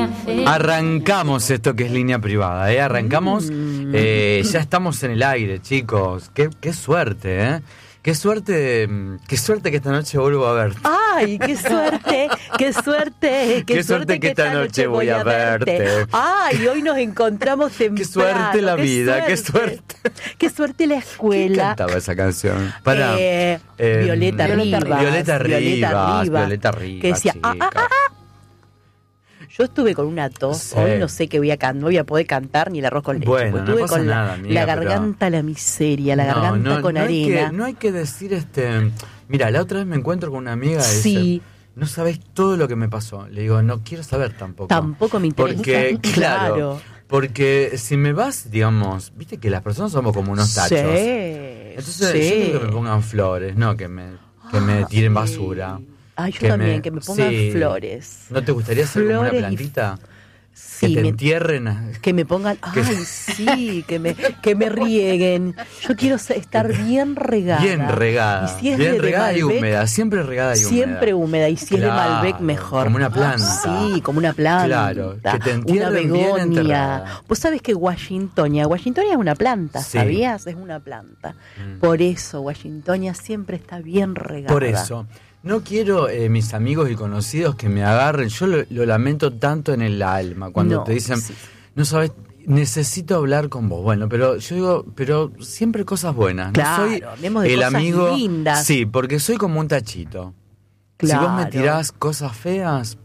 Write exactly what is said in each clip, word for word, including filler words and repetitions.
café. Arrancamos esto que es línea privada, ¿eh? Arrancamos, Mm. eh, ya estamos en el aire, chicos. Qué, qué suerte, ¿eh? Qué suerte, qué suerte que esta noche vuelvo a verte. ¡Ay, qué suerte! ¡Qué suerte! ¡Qué, Qué suerte que esta noche voy a verte. ¡Ay, hoy nos encontramos temprano! Qué suerte la qué vida, qué suerte. ¡Qué suerte la ¿Quién escuela! cantaba esa canción? Para, Eh, eh, Violeta Violeta Rivas. Violeta Rivas, Violeta Rivas, Que decía, ah, ah, ah, ah. Yo estuve con una tos, Sí. hoy no sé qué voy a cantar, no voy a poder cantar ni el arroz con leche. Bueno, porque no estuve pasa con nada, la, amiga, la pero- garganta, la miseria, la No, garganta no, con no hay arena. que- no hay que decir, este... Mira, la otra vez me encuentro con una amiga y Sí. dice, no sabes todo lo que me pasó. Le digo, no quiero saber tampoco. Tampoco me interesa. Porque, claro, Claro. porque si me vas, digamos, viste que las personas somos como unos tachos. Sí, Entonces sí. yo quiero que me pongan flores, no que me, que me Ah, tiren sí. basura. Ay, yo Que también, que me pongan sí. flores. ¿No te gustaría ser como una Flores y- plantita? Sí, que te me- entierren. a- que me pongan, que- ay, sí, que me, que me rieguen. Yo quiero se- estar bien regada. Bien regada. Y si es bien de, de regada y Malbec, húmeda. Siempre regada y húmeda. siempre húmeda. Y si es de Claro, Malbec, mejor. como una planta. Sí, como una planta. Claro, que te una entierren bien begonia. enterrada. Vos sabés que Washingtonia, Washingtonia es una planta, Sí. ¿sabías? Es una planta. Mm. Por eso Washingtonia siempre está bien regada. Por eso. No quiero, eh, mis amigos y conocidos, que me agarren. Yo lo, lo lamento tanto en el alma. Cuando No, te dicen, sí. no sabes, necesito hablar con vos. Bueno, pero yo digo, pero siempre cosas buenas. Claro, no soy hablemos de el cosas amigo. lindas. Sí, porque soy como un tachito. Si vos me Claro. tirás cosas feas,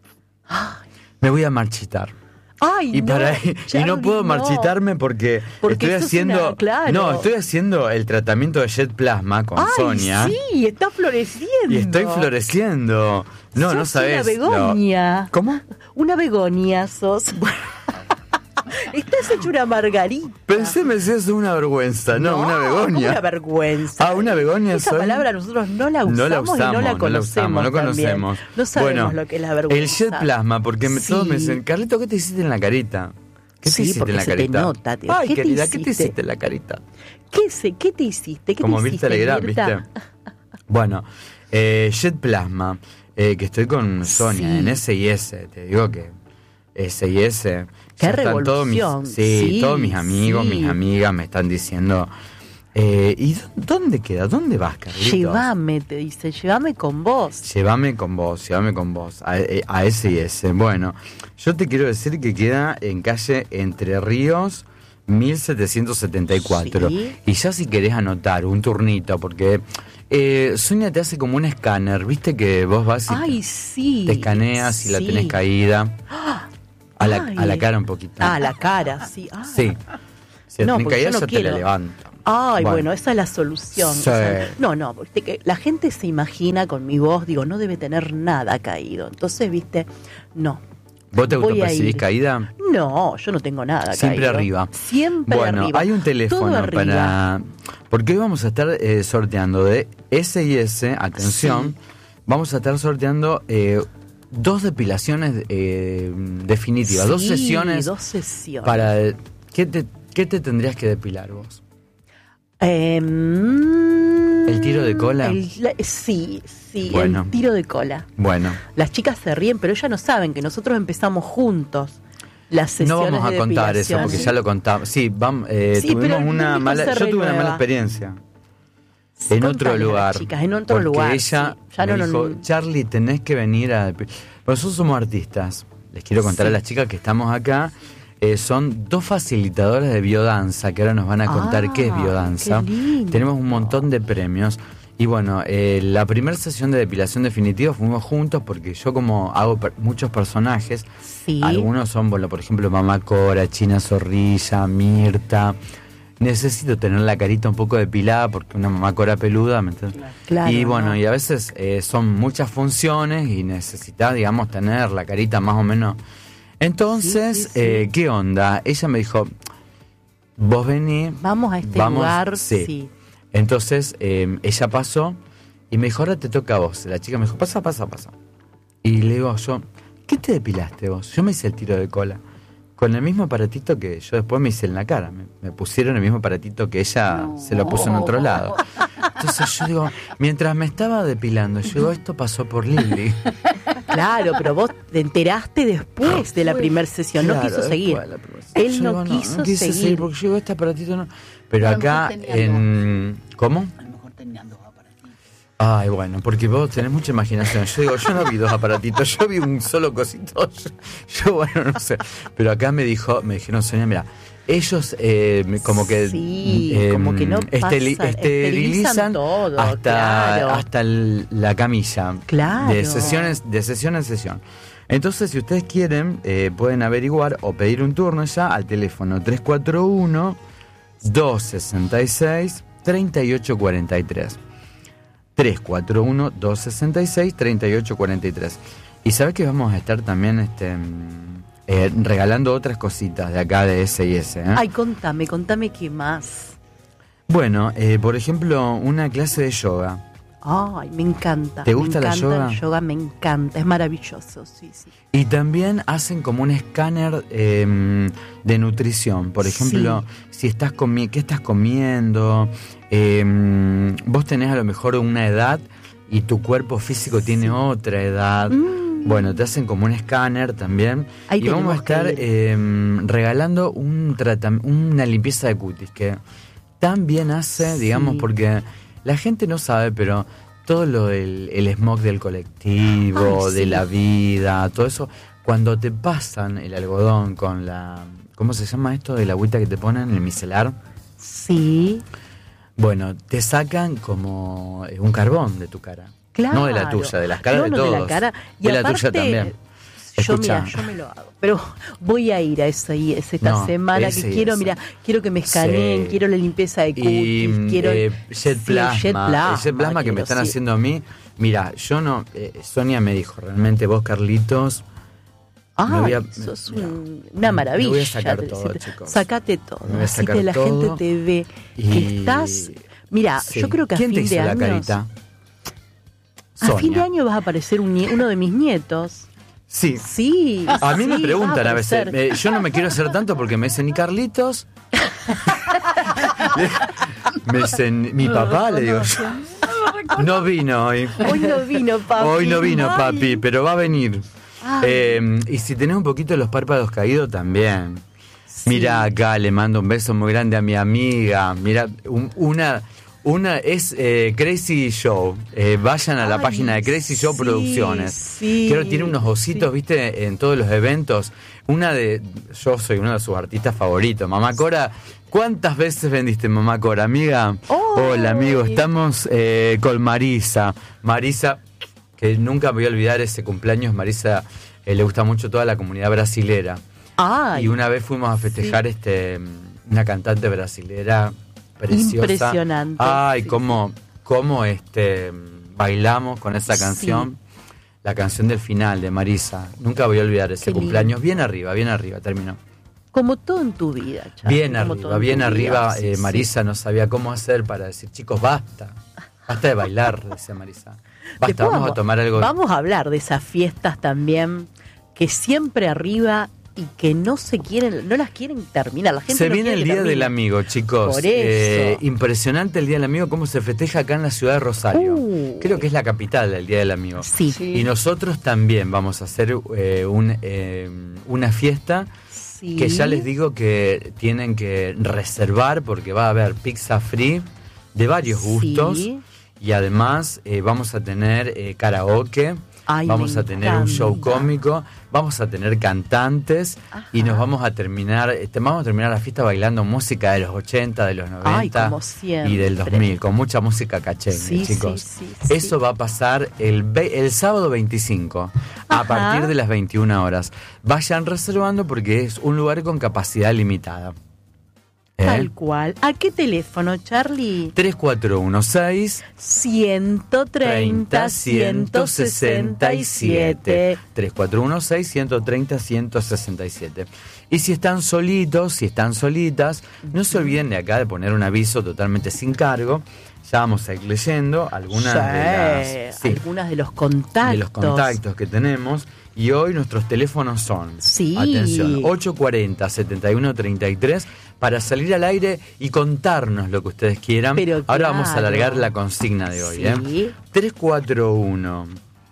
me voy a marchitar. Ay, Y no, para y Charlie, no puedo marchitarme porque, Porque estoy sos haciendo una- claro. no estoy haciendo el tratamiento de Jet Plasma con Ay, Sonia sí, está floreciendo. y estoy floreciendo. No, no Sos sabes. una begonia. lo- ¿Cómo? Una begonia sos. Estás hecho una margarita. Pensé me decías una vergüenza, no, una begonia. Una vergüenza. Ah, una begonia Esa soy. palabra nosotros no la usamos, No la y usamos, no la no la conocemos. usamos, no también. conocemos. No sabemos Bueno, lo que es la vergüenza. El Jet Plasma, porque me- Sí. todos me dicen, Carlito, ¿qué te hiciste en la carita? ¿Qué te Sí, hiciste porque en la se te carita? nota, te- Ay, ¿qué te querida, ¿qué te hiciste? hiciste en la carita? ¿Qué, sé, ¿Qué te hiciste? ¿Qué Como te Mirta hiciste, Legrand, Mirta? ¿viste? Bueno, eh, Jet Plasma, eh, que estoy con Sonia Sí. en S I S, te digo que S I S. ¡Qué ya están todos mis, revolución! sí, Sí, todos mis amigos, sí. mis amigas me están diciendo. Eh, ¿Y dó- dónde queda? ¿Dónde vas, Carlitos? Llévame, te dice, llévame con vos. Llévame con vos, llévame con vos, a, eh, a S I S. Bueno, yo te quiero decir que queda en calle Entre Ríos, mil setecientos setenta y cuatro. Sí. Y ya si querés anotar un turnito, porque eh, Sonia te hace como un escáner, viste que vos vas y Ay, sí. te escaneas y la sí. tenés caída. A la, Ay. a la cara un poquito. Ah, la cara, sí. Ay. Sí. Si la No, tenés porque caída yo no ya te la quiero. levanta. Ay, bueno, esa es la solución. Sí. O sea, no, no, porque que la gente se imagina con mi voz, digo, no debe tener nada caído. Entonces, viste, no. ¿Vos te Voy a autopercibís ir. caída? No, yo no tengo nada Siempre caído. arriba. Siempre Bueno, arriba. hay un Todo teléfono arriba. para... Porque hoy vamos a estar eh, sorteando de S I S, atención, Sí. vamos a estar sorteando eh, dos depilaciones eh, definitivas, Sí, dos sesiones dos sesiones. para... ¿Qué te, ¿Qué te tendrías que depilar vos? Eh, mm, ¿El tiro de cola? el- la- sí, sí, Bueno. el tiro de cola. Bueno, Las chicas se ríen, pero ellas no saben que nosotros empezamos juntos las sesiones no vamos a de contar eso depilación. porque ya lo contamos. Sí, vamos, eh, Sí, pero tuvimos el una público mala... se Yo tuve una mala renueva. experiencia. Sí, En contale otro a las lugar. chicas, en otro porque lugar. ella sí. Ya me no, dijo, no, Charlie, tenés que venir a... Nosotros somos artistas. Les quiero contar Sí. a las chicas que estamos acá. Eh, son dos facilitadoras de biodanza que ahora nos van a contar Ah, qué es biodanza. qué lindo. Tenemos un montón de premios. Y bueno, eh, la primera sesión de depilación definitiva fuimos juntos porque yo como hago per- muchos personajes, sí. algunos son, bueno, por ejemplo, Mamá Cora, China Zorrilla, Mirta. Necesito tener la carita un poco depilada porque una mamá cora peluda, ¿me entiendes? Claro, y bueno, ¿no? y a veces eh, son muchas funciones y necesitas, digamos, tener la carita más o menos. Entonces, Sí, sí, sí. Eh, ¿qué onda? Ella me dijo, vos venís. Vamos a este vamos, lugar, sí. sí. Entonces, eh, ella pasó y me dijo, ahora te toca a vos. La chica me dijo, pasa, pasa, pasa. Y le digo yo, ¿qué te depilaste vos? Yo me hice el tiro de cola. Con el mismo aparatito que yo después me hice en la cara. Me, me pusieron el mismo aparatito que ella No. se lo puso en otro lado. Entonces yo digo, mientras me estaba depilando, yo digo, esto pasó por Lili. Claro, pero vos te enteraste después de la primera sesión, Claro, no quiso seguir. Él Yo no, digo, quiso no quise seguir. porque yo digo, este aparatito no. Pero A lo acá mejor tenía en... ¿Cómo? A lo mejor tenían dos aparatitos. Ay, bueno, porque vos tenés mucha imaginación. Yo digo, yo no vi dos aparatitos, yo vi un solo cosito. Yo, yo, bueno, no sé. Pero acá me dijo, me dijeron, Sonia, mira, ellos eh, como que Sí, eh, como que no esteri- pasan, esterilizan todo, hasta claro. hasta el- la camilla. Claro. De sesiones de sesión en sesión. Entonces, si ustedes quieren, eh, pueden averiguar o pedir un turno ya al teléfono tres cuatro uno, dos seis seis, tres ocho cuatro tres. tres cuatro uno, dos seis seis, tres ocho cuatro tres. Y sabes que vamos a estar también este, eh, regalando otras cositas de acá de S I S. ¿eh? Ay, contame, contame qué más. Bueno, eh, por ejemplo, una clase de yoga. Ay, me encanta. ¿Te gusta me la encanta yoga? el yoga, me encanta, es maravilloso, sí, sí. Y también hacen como un escáner eh, de nutrición. Por ejemplo, si estás comi- ¿qué estás comiendo? Eh, vos tenés a lo mejor una edad y tu cuerpo físico tiene otra edad. Mm. Bueno, te hacen como un escáner también. Ahí y vamos a tenemos que estar ir. eh, regalando un tratam- una limpieza de cutis que tan bien hace, Sí. digamos, porque la gente no sabe, pero todo lo del el smog del colectivo, Ay, de sí. la vida, todo eso, cuando te pasan el algodón con la... ¿Cómo se llama esto? De la agüita que te ponen, el micelar. Sí, Bueno, te sacan como un carbón de tu cara. claro. No de la tuya, de las caras No, de no, todos. de la cara. Y de la aparte, tuya también. Yo, Escucha. mira, yo me lo hago. Pero voy a ir a eso ahí, es esta No, semana ese que y quiero, ese. mira, quiero que me escaneen, Sí. quiero la limpieza de cutis, Y quiero eh, jet sí, plasma, jet plasma, el jet plasma que me quiero, están sí. haciendo a mí. Mira, yo no, eh, Sonia me dijo, realmente vos, Carlitos, Ah, me voy a- sos mira, un- una maravilla. me voy a sacar te- todo, te- chicos. Sacate todo, Me voy a así sacar que la todo gente te ve y- que estás... Mira, Sí. yo creo que a ¿Quién fin te hizo de la año... carita? A fin de Sonia. año vas a aparecer un nie- uno de mis nietos. Sí. Sí. A mí me sí, preguntan vas a veces, aparecer. eh, yo no me quiero hacer tanto porque me dicen, ¿y Carlitos? Me dicen, mi papá, le digo yo. No vino hoy. Hoy no vino, papi. Hoy no vino, Ay. papi, pero va a venir. Ay. Eh, y si tenés un poquito los párpados caídos, también. Sí. Mira acá, le mando un beso muy grande a mi amiga. Mira, un- una... Una es eh, Crazy Show. Eh, vayan a la Ay, página de Crazy Show sí, Producciones. sí, Creo que tiene unos ositos, sí. viste, en todos los eventos. Una de. Yo soy uno de sus artistas favoritos. Mamá Cora. ¿Cuántas veces vendiste, Mamá Cora, amiga? ¡Ay! Hola, amigo. Estamos eh, con Marisa. Marisa, que nunca me voy a olvidar ese cumpleaños. Marisa eh, le gusta mucho toda la comunidad brasilera. Ay, Y una vez fuimos a festejar sí. este una cantante brasilera preciosa. Impresionante, Ay, sí, cómo, cómo este bailamos con esa Sí. canción. La canción del final de Marisa. Nunca voy a olvidar ese Qué lindo. cumpleaños. Bien arriba, bien arriba, terminó. como todo en tu vida, Charly, Bien como todo arriba, en bien tu arriba. vida, sí, eh, sí. Marisa no sabía cómo hacer para decir, chicos, basta. Basta de bailar, decía Marisa. Basta, Después vamos a tomar algo. Vamos a hablar de esas fiestas también, que siempre arriba y que no se quieren, no las quieren terminar. La gente Se no viene quiere el que Día del termine. Amigo, chicos. Por eso. Eh, impresionante el Día del Amigo, cómo se festeja acá en la ciudad de Rosario. Uh. Creo que es la capital del Día del Amigo. Sí. Y nosotros también vamos a hacer eh, un, eh, una fiesta Sí. que ya les digo que tienen que reservar porque va a haber pizza free de varios Sí. gustos y además eh, vamos a tener eh, karaoke. Ay, vamos me a tener un show encanta. cómico, vamos a tener cantantes Ajá. y nos vamos a terminar, este, vamos a terminar la fiesta bailando música de los ochenta, de los noventa Ay, como siempre. y del dos mil, con mucha música cachengue, Sí, chicos. sí, sí, sí. Eso va a pasar el, ve- el sábado veinticinco, a Ajá. partir de las veintiuna horas. Vayan reservando porque es un lugar con capacidad limitada. ¿Eh? Tal cual. ¿A qué teléfono, Charly? tres cuatro uno seis ciento treinta, ciento sesenta y siete. tres cuatro uno seis, ciento treinta, ciento sesenta y siete. Y si están solitos, si están solitas, no se olviden de acá de poner un aviso totalmente sin cargo. Ya vamos a ir leyendo algunas Sí, de las sí, algunas de los contactos. de los contactos que tenemos. Y hoy nuestros teléfonos son, Sí. atención, ocho cuatro cero, setenta y uno treinta y tres para salir al aire y contarnos lo que ustedes quieran. Pero Ahora vamos a claro. alargar la consigna de hoy. Sí. ¿eh? tres cuatro uno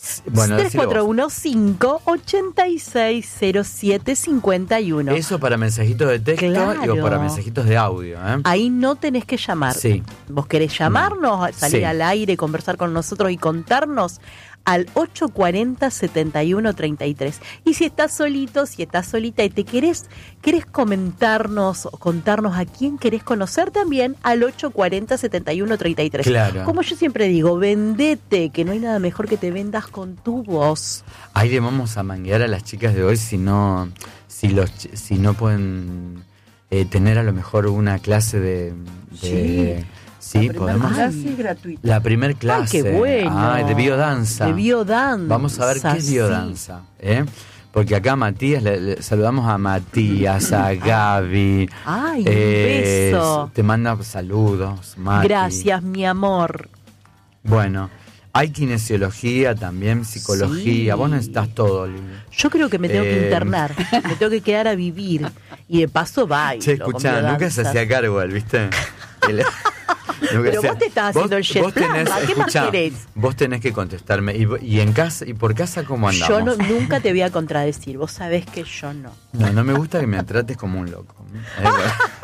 Bueno, tres decilo cuatro vos. uno cinco, ocho seis cero siete cinco uno. Eso para mensajitos de texto y Claro. o para mensajitos de audio, ¿eh? Ahí no tenés que llamar. Sí. Vos querés llamarnos, salir Sí. al aire, conversar con nosotros y contarnos al ocho cuatro cero, siete uno tres tres. Y si estás solito, si estás solita y te querés, querés comentarnos o contarnos a quién querés conocer también al ocho cuatro cero, siete uno tres tres. Claro. Como yo siempre digo, vendete, que no hay nada mejor que te vendas con tu voz. Ahí le vamos a manguear a las chicas de hoy si no, si los, ch- si no pueden eh, tener a lo mejor una clase de, de sí, La primera podemos. clase gratuita. La primer clase. Ay, qué bueno. Ay, de biodanza. De biodanza. Vamos a ver qué es sí. biodanza, ¿eh? Porque acá a Matías, le, le saludamos a Matías, a Gaby. Ay, un eh, beso. Te manda saludos, Mati. Gracias, mi amor. Bueno, hay kinesiología también, psicología. Sí. Vos necesitas todo, Lili. Yo creo que me tengo que Eh. internar, me tengo que quedar a vivir y de paso bailo. Che, con escuchá, nunca se biodanza. hacía cargo él, ¿viste? Él- nunca Pero se- vos te estás haciendo el chef vos tenés, plamba, ¿qué más escuchá, querés? Vos tenés que contestarme. ¿Y, y en casa y por casa cómo andamos? Yo no, nunca te voy a contradecir, vos sabés que yo no. No, no me gusta que me trates como un loco. Eh, bueno.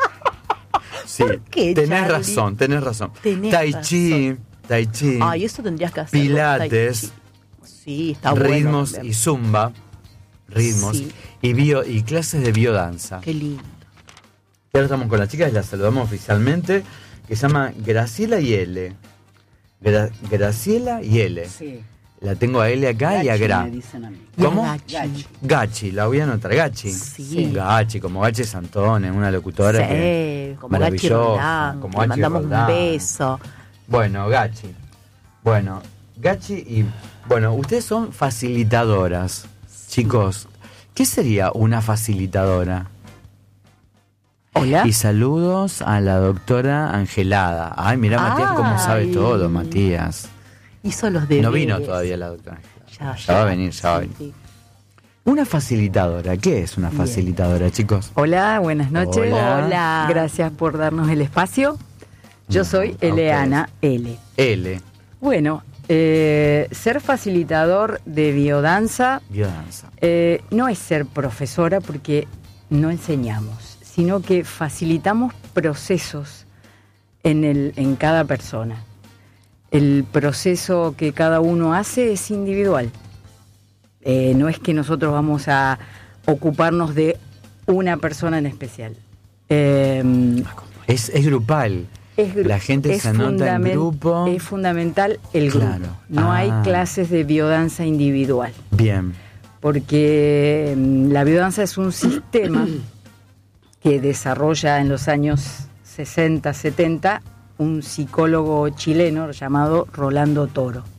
Sí, ¿Por qué, tenés Charlie? razón, tenés razón. Tenés tai chi, tai chi, Ay, eso tendrías que hacer. pilates, Sí, está bueno. ritmos también. y zumba, ritmos Sí. y bio y clases de biodanza. Qué lindo. Y ahora estamos con las chicas y las saludamos oficialmente, que se llama Graciela y L. Gra- Graciela y L. Sí. La tengo a L acá y a Gachi, Gra. me dicen a mí. Y a ¿Cómo? Gachi. Gachi. Gachi, la voy a anotar, Gachi. Sí. Gachi, como Gachi Santone, una locutora Sí, que como Gachi maravillosa, Roldán, como le Gachi mandamos Roldán. un beso. Bueno, Gachi. Bueno, Gachi y bueno, ustedes son facilitadoras, chicos. ¿Qué sería una facilitadora? Hola. Y saludos a la doctora Angelada. Ay, mira Matías cómo sabe Ay. todo, Matías. Hizo los deberes. No vino todavía la doctora Angelada. Ya, va a venir, ya va a sí, venir. sí. Una facilitadora, ¿qué es una facilitadora, chicos? Hola, buenas noches. Hola. Hola. Gracias por darnos el espacio. Yo No, soy a Eleana L. L, Bueno, eh, ser facilitador de biodanza biodanza. eh, no es ser profesora porque no enseñamos, sino que facilitamos procesos en, el, en cada persona. El proceso que cada uno hace es individual. Eh, no es que nosotros vamos a ocuparnos de una persona en especial. Eh, Es, es grupal. es gru- La gente es se anota en fundamen- grupo. Es fundamental el grupo. Claro. No Ah. hay clases de biodanza individual, Bien. porque mm, la biodanza es un sistema que desarrolla en los años sesenta, setenta un psicólogo chileno llamado Rolando Toro.